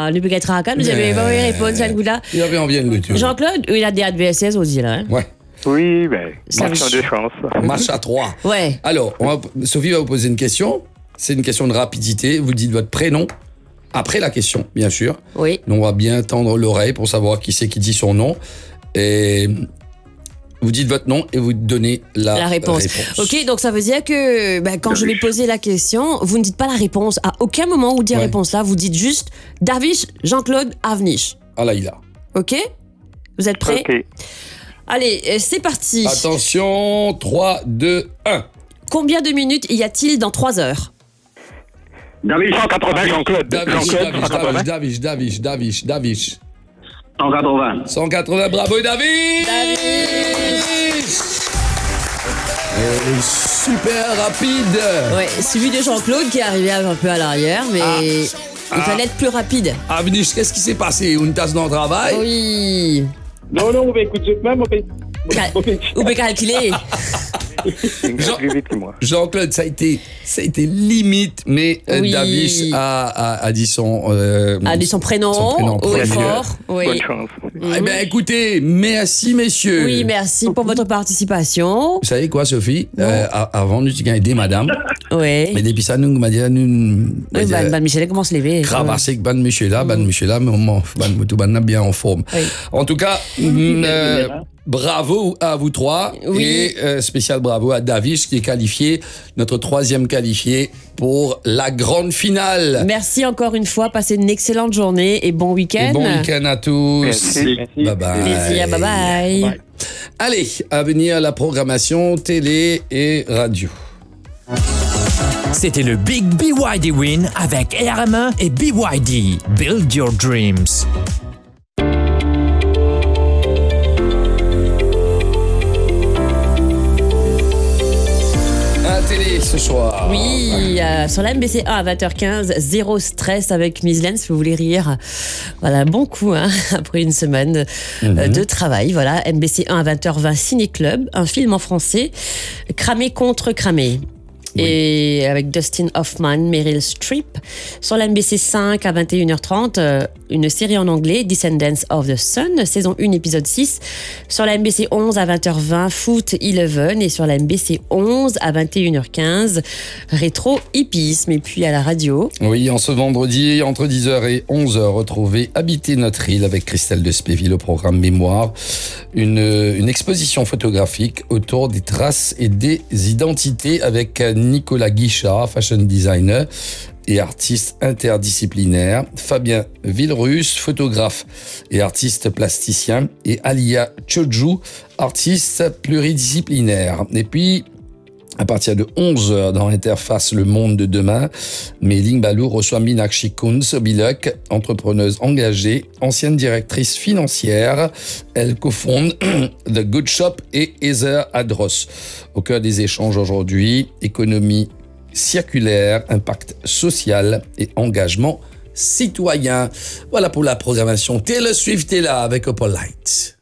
là. Depuis qu'elle travaille, vous avez pas répondu à ce coup-là. Il avait envie de le tuer. Jean-Claude, il a des adversaires aussi, là. Hein? Ouais. Oui, ben, Ça match me- en défense. Match à 3. Ouais. Alors, Sophie va vous poser une question. C'est une question de rapidité. Vous dites votre prénom après la question, bien sûr. Oui. Donc, on va bien tendre l'oreille pour savoir qui c'est qui dit son nom. Et vous dites votre nom et vous donnez la réponse. Ok, donc ça veut dire que quand je vais poser la question, vous ne dites pas la réponse. À aucun moment vous dites la réponse là, vous dites juste Davish, Jean-Claude, Avnish. Ah là, il a. Ok? Vous êtes prêts? Ok. Allez, c'est parti. Attention, 3, 2, 1. Combien de minutes y a-t-il dans 3 heures? David 180, Jean-Claude. Jean-Claude, 180. Davish. 180. 180, bravo David! Super rapide! Ouais, celui de Jean-Claude qui est arrivé un peu à l'arrière, mais il fallait être plus rapide. Avnish, qu'est-ce qui s'est passé? Une tasse dans le travail? Oui. Non, on va écouter même. Ou bien calculer. Plus vite que moi. Jean-Claude, ça a été limite, mais Oui. Davish a dit son... A dit son prénom, haut et premier. fort. Oui. Bonne chance. Eh bien, écoutez, merci, messieurs. Oui, merci pour votre participation. Vous savez quoi, Sophie? Avant, nous avons aidé madame. Oui. Mais depuis ça, nous, m'a dit, Oui, Ban Michel commence à se lever. cravassé avec ban monsieur là, mais tout ban bien en forme. Oui. En tout cas, bravo à vous trois. Oui. Et spécial bravo à Davish qui est qualifié, notre 3e qualifié pour la grande finale. Merci encore une fois. Passez une excellente journée et bon week-end. Et bon week-end à tous. Merci. Bye bye. Plaisir, bye bye. Allez, à venir la programmation télé et radio. C'était le Big BYD Win avec RME et BYD. Build your dreams. À la télé ce soir. Oui, sur la MBC1 à 20h15, zéro stress avec Miss Len, si vous voulez rire. Voilà, bon coup, hein, après une semaine de travail. Voilà, MBC1 à 20h20, Ciné Club, un film en français, Cramé contre Cramé. Et avec Dustin Hoffman, Meryl Streep. Sur la NBC 5 à 21h30, une série en anglais, Descendants of the Sun, saison 1, épisode 6. Sur la NBC 11 à 20h20, Foot 11. Et sur la NBC 11 à 21h15, Rétro Hippisme. Et puis à la radio. Oui, en ce vendredi, entre 10h et 11h, retrouvez Habiter notre île avec Christelle Despéville au programme Mémoire. Une exposition photographique autour des traces et des identités avec Nicolas Guichard, fashion designer et artiste interdisciplinaire, Fabien Villerusse, photographe et artiste plasticien, et Alia Chodjou, artiste pluridisciplinaire. Et puis, à partir de 11h dans l'interface Le Monde de demain, Méline Balou reçoit Minakshi Kunz Bilek, entrepreneuse engagée, ancienne directrice financière. Elle cofonde The Good Shop et Heather Adros. Au cœur des échanges aujourd'hui, économie circulaire, impact social et engagement citoyen. Voilà pour la programmation. Taylor Swift est là avec Opal Light.